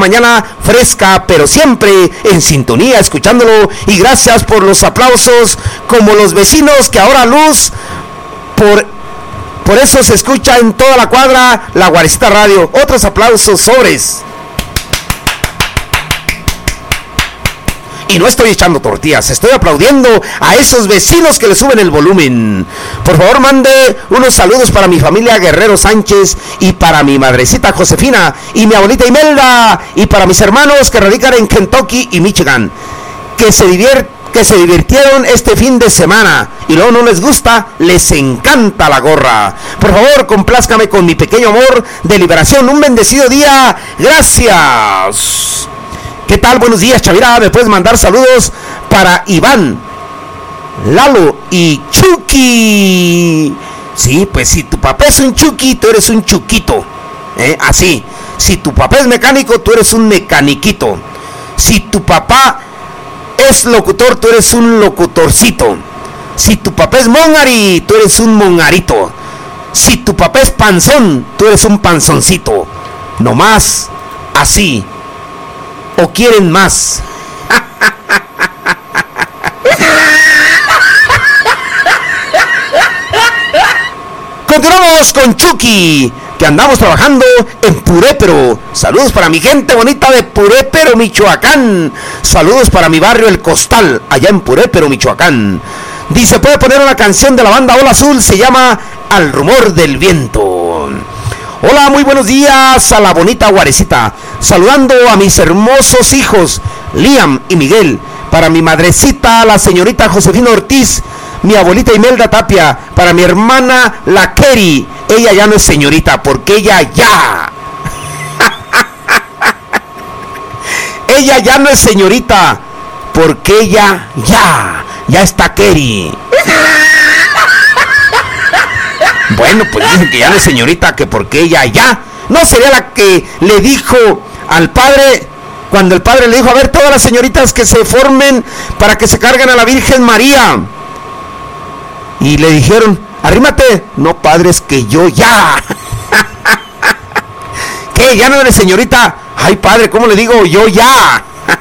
mañana fresca, pero siempre en sintonía, escuchándolo. Y gracias por los aplausos, como los vecinos que ahora luz, por eso se escucha en toda la cuadra la Guarecita Radio. Otros aplausos, sobres. Y no estoy echando tortillas, estoy aplaudiendo a esos vecinos que le suben el volumen. Por favor, mande unos saludos para mi familia Guerrero Sánchez y para mi madrecita Josefina y mi abuelita Imelda y para mis hermanos que radican en Kentucky y Michigan, que se divirtieron este fin de semana y luego no les gusta, les encanta la gorra. Por favor, complázcame con mi pequeño amor de liberación. Un bendecido día. Gracias. ¿Qué tal? Buenos días, Chavira. Me puedes mandar saludos para Iván, Lalo y Chucky. Sí, pues si tu papá es un Chucky, tú eres un Chuquito. Así. Si tu papá es mecánico, tú eres un mecaniquito. Si tu papá es locutor, tú eres un locutorcito. Si tu papá es mongari, tú eres un mongarito. Si tu papá es panzón, tú eres un panzoncito. No más así. ¿O quieren más? Continuamos con Chucky, que andamos trabajando en Purépero. Saludos para mi gente bonita de Purépero, Michoacán. Saludos para mi barrio El Costal, allá en Purépero, Michoacán. Dice, puede poner una canción de la banda Ola Azul, se llama Al Rumor del Viento. Hola, muy buenos días a la bonita Guarecita. Saludando a mis hermosos hijos, Liam y Miguel. Para mi madrecita, la señorita Josefina Ortiz. Mi abuelita Imelda Tapia. Para mi hermana, la Keri. Ella ya no es señorita, porque ella ya. Ella ya no es señorita, porque ella ya está Keri. Bueno, pues dicen que ya no es señorita, que porque ella ya. ¿No sería la que le dijo al padre, cuando el padre le dijo, a ver, todas las señoritas que se formen para que se carguen a la Virgen María? Y le dijeron, arrímate. No, padre, es que yo ya. ¿Qué? ¿Ya no eres señorita? Ay, padre, ¿cómo le digo? Yo ya.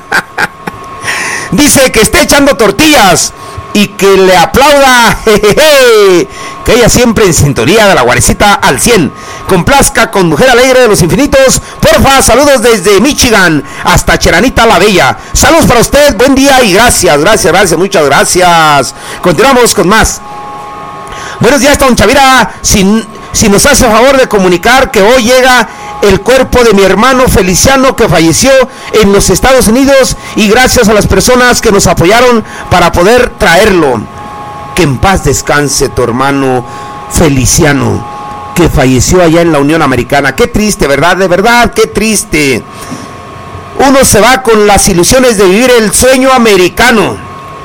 Dice que esté echando tortillas y que le aplauda, jejeje, que ella siempre en sintonía de la Guarecita al 100. Complazca con Mujer Alegre de los Infinitos. Porfa, saludos desde Michigan hasta Cheranita la Bella. Saludos para usted, buen día y gracias, muchas gracias. Continuamos con más. Buenos días, don Chavira. Si nos hace favor de comunicar que hoy llega el cuerpo de mi hermano Feliciano, que falleció en los Estados Unidos, y gracias a las personas que nos apoyaron para poder traerlo. Que en paz descanse tu hermano Feliciano, que falleció allá en la Unión Americana. Qué triste, ¿verdad? De verdad, qué triste. Uno se va con las ilusiones de vivir el sueño americano,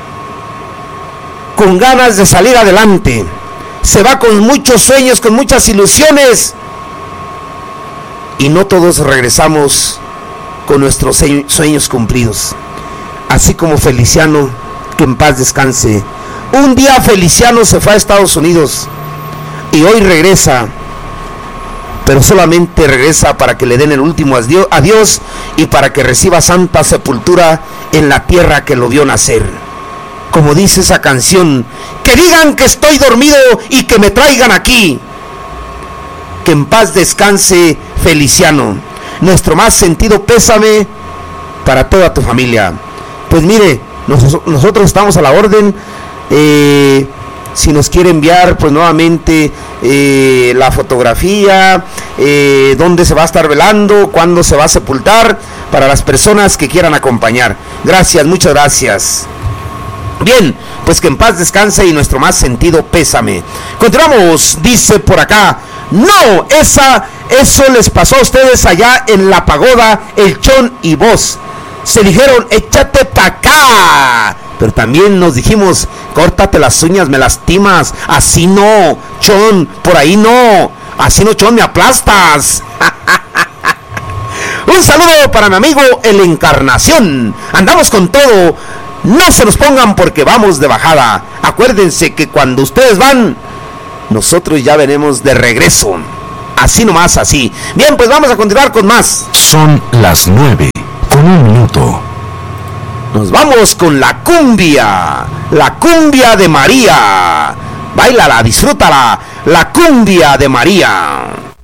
con ganas de salir adelante. Se va con muchos sueños, con muchas ilusiones, y no todos regresamos con nuestros sueños cumplidos. Así como Feliciano, que en paz descanse. Un día Feliciano se fue a Estados Unidos y hoy regresa, pero solamente regresa para que le den el último adiós y para que reciba santa sepultura en la tierra que lo vio nacer. Como dice esa canción, que digan que estoy dormido y que me traigan aquí. Que en paz descanse Feliciano. Nuestro más sentido pésame para toda tu familia. Pues mire, nosotros estamos a la orden. Si nos quiere enviar pues nuevamente la fotografía, dónde se va a estar velando, cuándo se va a sepultar, para las personas que quieran acompañar. Gracias, muchas gracias. Bien, pues que en paz descanse y nuestro más sentido pésame. Continuamos, dice por acá. No, eso les pasó a ustedes allá en la pagoda, el Chon y vos. Se dijeron, échate pa' acá. Pero también nos dijimos, córtate las uñas, me lastimas. Así no, Chon, por ahí no. Así no, Chon, me aplastas. Un saludo para mi amigo El Encarnación. Andamos con todo. No se nos pongan porque vamos de bajada. Acuérdense que cuando ustedes van, nosotros ya venimos de regreso. así nomás, así. Bien, pues vamos a continuar con más. Son las 9:01. Nos vamos con la cumbia de María. Báilala, disfrútala, la cumbia de María.